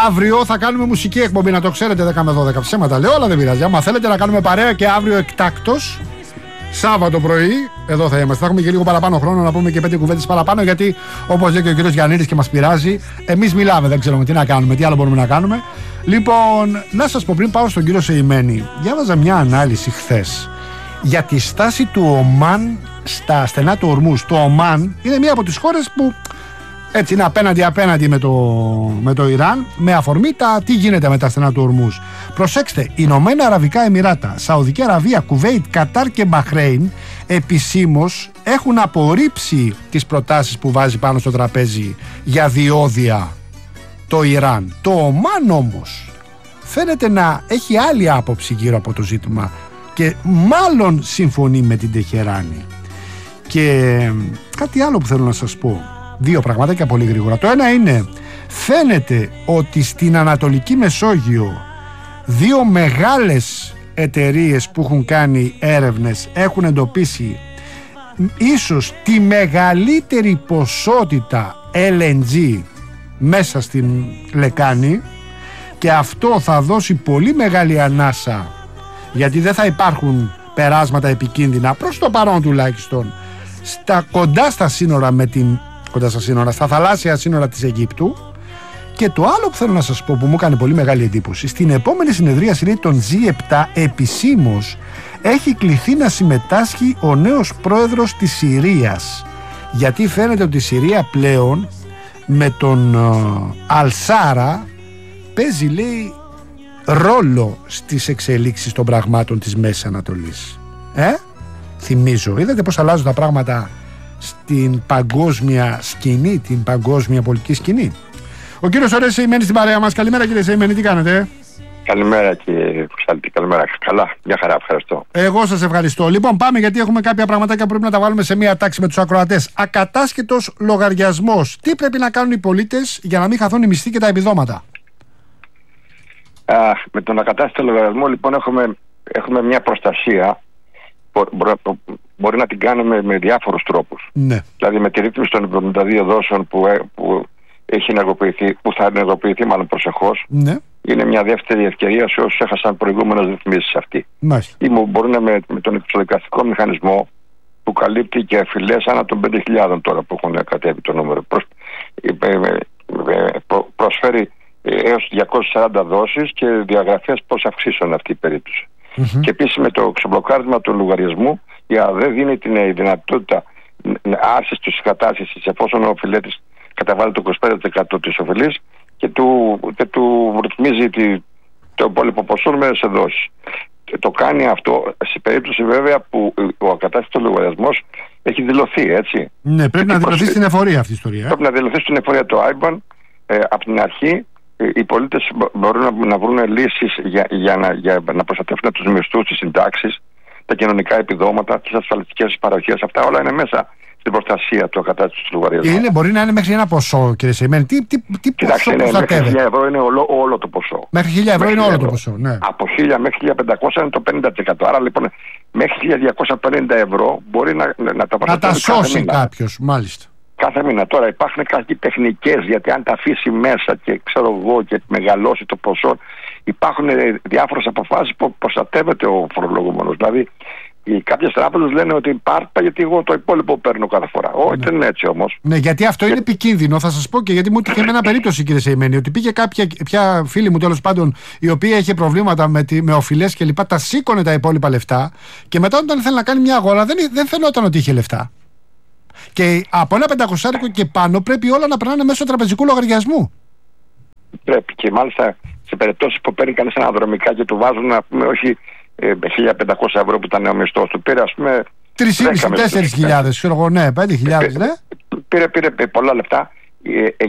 Αύριο θα κάνουμε μουσική εκπομπή, να το ξέρετε, 10 με 12. Ψέματα λέω, όλα δεν πειράζει. Άμα θέλετε να κάνουμε παρέα και αύριο εκτάκτος, Σάββατο πρωί, εδώ θα είμαστε. Θα έχουμε και λίγο παραπάνω χρόνο να πούμε και 5 κουβέντες παραπάνω, γιατί όπως λέει και ο κύριος Γιαννίδης και μας πειράζει, εμείς μιλάμε, δεν ξέρουμε τι να κάνουμε, τι άλλο μπορούμε να κάνουμε. Λοιπόν, να σας πω πριν πάω στον κύριο Σεϊμένη, διάβαζα μια ανάλυση χθες για τη στάση του Ομάν στα στενά του Ορμούζ. Το Ομάν είναι μία από τις χώρες που έτσι είναι απέναντι με το Ιράν, με αφορμή τι γίνεται με τα στενά του Ορμούζ. Προσέξτε, Ηνωμένα Αραβικά Εμιράτα, Σαουδική Αραβία, Κουβέιτ, Κατάρ και Μπαχρέιν επισήμως έχουν απορρίψει τις προτάσεις που βάζει πάνω στο τραπέζι για διόδια το Ιράν. Το Ομάν όμως φαίνεται να έχει άλλη άποψη γύρω από το ζήτημα και μάλλον συμφωνεί με την Τεχεράνη. Και κάτι άλλο που θέλω να σας πω, δύο πραγματάκια πολύ γρήγορα. Το ένα είναι, φαίνεται ότι στην Ανατολική Μεσόγειο δύο μεγάλες εταιρείες που έχουν κάνει έρευνες έχουν εντοπίσει ίσως τη μεγαλύτερη ποσότητα LNG μέσα στην λεκάνη, και αυτό θα δώσει πολύ μεγάλη ανάσα, γιατί δεν θα υπάρχουν περάσματα επικίνδυνα προς το παρόν τουλάχιστον κοντά στα σύνορα, στα θαλάσσια σύνορα της Αιγύπτου. Και το άλλο που θέλω να σας πω, που μου έκανε πολύ μεγάλη εντύπωση, στην επόμενη συνεδρίαση των G7 επισήμως έχει κληθεί να συμμετάσχει ο νέος πρόεδρος της Συρίας, γιατί φαίνεται ότι η Συρία πλέον με τον Αλσάρα παίζει, λέει, ρόλο στις εξελίξεις των πραγμάτων της Μέσης Ανατολής. Θυμίζω, είδατε πως αλλάζουν τα πράγματα στην παγκόσμια σκηνή, την παγκόσμια πολιτική σκηνή. Ο κύριος Ωραίος Σεϊμένης στην παρέα μας. Καλημέρα κύριε Σεϊμένη, τι κάνετε? Καλημέρα κύριε Κουστάλτη, καλημέρα. Καλά, μια χαρά, ευχαριστώ. Εγώ σας ευχαριστώ. Λοιπόν, πάμε, γιατί έχουμε κάποια πραγματάκια που πρέπει να τα βάλουμε σε μια τάξη με τους ακροατές. Ακατάσχετος λογαριασμός. Τι πρέπει να κάνουν οι πολίτες για να μην χαθούν οι μισθοί και τα επιδόματα? Με τον ακατάσχετο λογαριασμό, λοιπόν, έχουμε μια προστασία. Μπορεί να την κάνουμε με διάφορους τρόπους. Ναι. Δηλαδή με τη ρύθμιση των 72 δόσεων που έχει ενεργοποιηθεί, που θα ενεργοποιηθεί μάλλον προσεχώς. Ναι. Είναι μια δεύτερη ευκαιρία σε όσους έχασαν προηγούμενες ρυθμίσεις αυτή. Μάλιστα. Ή μπορούν με τον εξοδικαστικό μηχανισμό που καλύπτει και αφιλές ανά των 5.000 τώρα που έχουν κατέβει το νούμερο. Προσφέρει έως 240 δόσεις και διαγραφές πώς αυξήσουν αυτή η περίπτωση. Και επίσης με το ξεμπλοκάρισμα του λογαριασμού, η ΑΔΕ δίνει την δυνατότητα άρσης της κατάστασης εφόσον ο οφειλέτης καταβάλει το 25% της οφειλής και του ρυθμίζει το υπόλοιπο ποσό σε δόσεις. Το κάνει αυτό σε περίπτωση βέβαια που ο ακατάσχετος λογαριασμός έχει δηλωθεί, έτσι. Ναι, πρέπει να δηλωθεί στην εφορία αυτή η ιστορία. Πρέπει να δηλωθεί στην εφορία το IBAN από την αρχή. Οι πολίτες μπορούν να βρουν λύσεις για να προστατεύουν τους μισθούς, τις συντάξεις, τα κοινωνικά επιδόματα, τις ασφαλιστικές παροχές. Αυτά όλα είναι μέσα στην προστασία του ακατάσχετου λογαριασμού. Μπορεί να είναι μέχρι ένα ποσό, κύριε Σεϊμένη. Τι ποσό προστατεύεται? Μέχρι 1.000 ευρώ είναι όλο το ποσό. Μέχρι 1.000 ευρώ είναι όλο το ποσό, ναι. Από 1.000 μέχρι 1.500 είναι το 50%. Άρα λοιπόν μέχρι 1.250 ευρώ μπορεί να τα προστατεύει. Να τα σώσει κάποιος, μάλιστα. Κάθε μήνα. Τώρα υπάρχουν κάποιες τεχνικές, γιατί αν τα αφήσει μέσα και ξέρω εγώ και μεγαλώσει το ποσό, υπάρχουν διάφορες αποφάσεις που προστατεύεται ο φορολογούμενος. Δηλαδή, κάποιες τράπεζες λένε ότι πάρτα γιατί εγώ το υπόλοιπο παίρνω κάθε φορά. Όχι, δεν είναι έτσι όμως. Ναι, γιατί αυτό είναι επικίνδυνο. Θα σας πω και γιατί μου είχε ένα περίπτωση, κύριε Σεϊμένη, ότι πήγε κάποια φίλη μου τέλος πάντων, η οποία είχε προβλήματα με οφειλές και λοιπά, τα σήκωνε τα υπόλοιπα λεφτά και μετά όταν ήθελε να κάνει μια αγορά δεν φαινόταν ότι είχε λεφτά. Και από ένα 500 και πάνω πρέπει όλα να περνάνε μέσω τραπεζικού λογαριασμού. Πρέπει, και μάλιστα σε περιπτώσεις που παίρνει κανείς αναδρομικά και του βάζουν, να πούμε, όχι 1.500 ευρώ που ήταν ο μισθός του, πήρε ας πούμε 3.500-4.000, ξέρω εγώ, ναι, 5.000, ναι. Πήρε πολλά λεφτά.